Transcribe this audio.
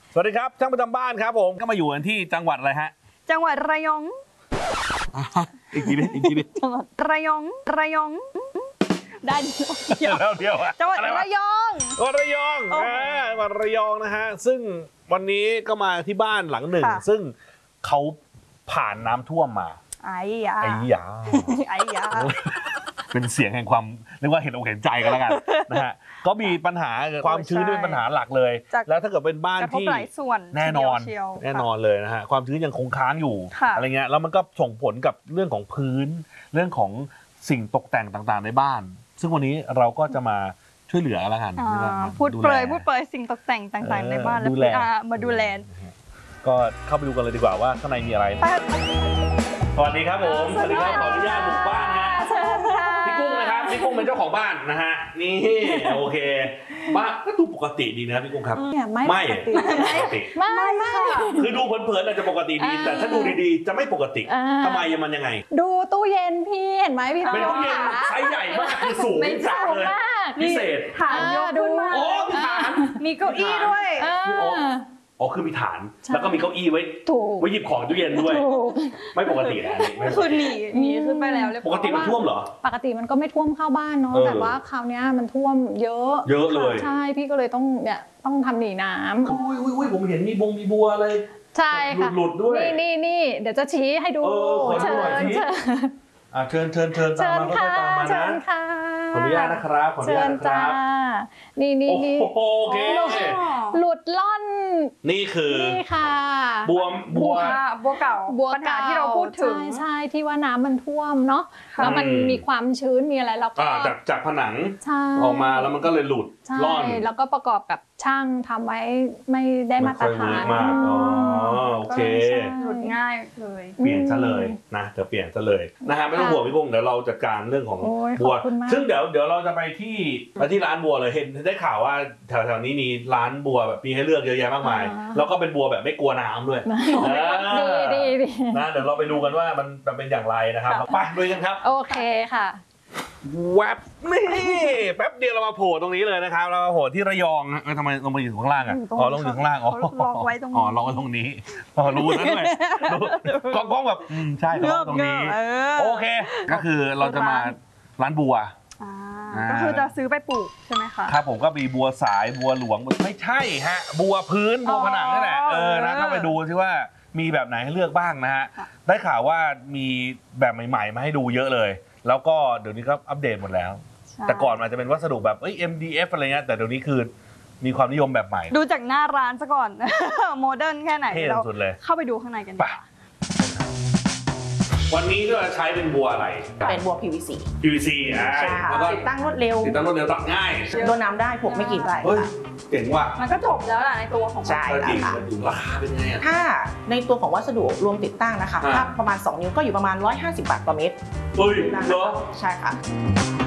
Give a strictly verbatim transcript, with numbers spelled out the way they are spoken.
สวัสดีครับช่างประจำบ้านครับผมก็มาอยู่กันที่จังหวัดอะไรฮะจังหวัดระยองอีกทีนึงอีกทีนึงจังหวัดระยองระยองได้เดียวเดียวจังหวัดระยองจังหวัดระยองจังหวัดระยองนะฮะซึ่งวันนี้ก็มาที่บ้านหลังหนึ่งซึ่งเขาผ่านน้ำท่วมมาไอ้ยาไอ้ยาไอ้ยาเป็นเสียงแห่งความเรียกว่าเห็นอกเห็นใจกันแล้วกันนะฮะก็มีปัญหาความชื้นเป็นปัญหาหลักเลยแล้วถ้าเกิดเป็นบ้านที่แน่นอนแน่นอนเลยนะฮะความชื้นยังคงค้างอยู่อะไรเงี้ยแล้วมันก็ส่งผลกับเรื่องของพื้นเรื่องของสิ่งตกแต่งต่างๆในบ้านซึ่งวันนี้เราก็จะมาช่วยเหลือแล้วกันพูดเปรยพูดเปรยสิ่งตกแต่งต่างๆในบ้านแล้วมาดูแลก็เข้าไปดูกันเลยดีกว่าว่าข้างในมีอะไรสวัสดีครับผมสวัสดีครับขออนุญาตบุกบ้านฮะพี่กุ้งนะครับพี่กุ้งเป็นเจ้าของบ้านนะฮะนี่โอเคบ้านก็ดูปกติดีนะพี่กุ้งครับไม่ไม่ปกติไม่ไม่คือดูเพลินๆอาจจะปกติดีแต่ถ้าดูดีๆจะไม่ปกติทำไมมันยังไงดูตู้เย็นพี่เห็นไหมพี่เป็นตู้เย็นไซส์ใหญ่มากคือสูงจัดเลยพิเศษฐานยกขึ้นมาโอ้มีฐานมีเก้าอี้ด้วยอ๋อคือมีฐานแล้วก็มีเก้าอี้ไว้ไว้หยิบของตู้เย็นด้วยไม่ปกตินะคือหนีหนีขึ้นไปแล้วปกติมันท่วมเหรอปกติมันก็ไม่ท่วมเข้าบ้านเนาะแต่ว่าคราวนี้มันท่วมเยอะเยอะเลยใช่พี่ก็เลยต้องเนี่ยต้องทำหนีน้ำอุ้ยอุ้ยอุ้ยผมเห็นมีบงมีบัวเลยใช่ค่ะหลุดด้วยนี่นี่นี่เดี๋ยวจะชี้ให้ดูเชิญเชิญอ่าเชิญเชิญเชิญตามมาก็ตามมานะขออนุญาตนะครับขออนุญาตนะครับนี่นี่นี่โอเคหลุดล่อนนี่คือนี่ค่ะบวมบัวบัวเก่าบัวปัญหาที่เราพูดถึงใช่ใช่ที่ว่าน้ำมันท่วมเนาะแล้วมันมีความชื้นมีอะไรแล้วก็จากจากผนังออกมาแล้วมันก็เลยหลุดล่อนแล้วก็ประกอบกับช่างทำไว้ไม่ได้มาตรฐานมากอ๋อโอเคหลุดง่ายเลยเปลี่ยนซะเลยนะจะเปลี่ยนซะเลยนะฮะไม่ต้องห่วงพี่กุ้งเดี๋ยวเราจัดการเรื่องของบัวซึ่งเดี๋ยวเดี๋ยวเราจะไปที่ไปที่ร้านบัวเลยเห็นได้ข่าวว่าแถวๆนี้มีร้านบัวแบบมีให้เลือกเยอะแยะมากมายแล้วก็เป็นบัวแบบไม่กลัวน้ำด้วยดีดีดีนะเดี๋ยวเราไปดูกันว่ามันเป็นอย่างไรนะครับไปด้วยกันครับโอเคค่ะแวบนี่แป๊บเดียวเรามาโผล่ตรงนี้เลยนะครับเรามาโผล่ที่ระยองนะทำไมลงมาอยู่ข้างล่างอ่ะอ๋อลงอยู่ข้างล่างอ๋อลองไว้ตรงนี้อ๋อลองไว้ตรงนี้อ๋อรู้ซะด้วยกล้องๆแบบใช่ครับตรงนี้โอเคก็คือเราจะมาร้านบัวก็คือจะซื้อไปปลูกใช่ไหมคะครับผมก็มีบัวสายบัวหลวงไม่ใช่ฮะบัวพื้นบัวผนังนี่แหละเออนะเข้าไปดูซิว่ามีแบบไหนให้เลือกบ้างนะฮะได้ข่าวว่ามีแบบใหม่ๆมาให้ดูเยอะเลยแล้วก็เดี๋ยวนี้ก็อัปเดตหมดแล้วแต่ก่อนอาจจะเป็นวัสดุแบบเอ้ย เอ็ม ดี เอฟ อะไรเงี้ยแต่เดี๋ยวนี้คือมีความนิยมแบบใหม่ดูจากหน้าร้านซะก่อนโมเดิร์นแค่ไหนเราเข้าไปดูข้างในกันดีกว่าวันนี้ก็ใช้เป็นบัวอะไรเป็นบัว พี วี ซีพี วี ซี อ่าติดตั้งรวดเร็วติดตั้งรวดเร็วตัดง่ายโดนน้ำได้พวกไม่กี่ใบเจ๋งว่ะมันก็จบแล้วล่ะในตัวของใช่ค่ะราคาเป็นไงถ้าในตัวของวัสดุรวมติดตั้งนะคะถ้าประมาณสองนิ้วก็อยู่ประมาณหนึ่งร้อยห้าสิบบาทต่อเมตรเฮ้ยเหรอใช่ค่ะ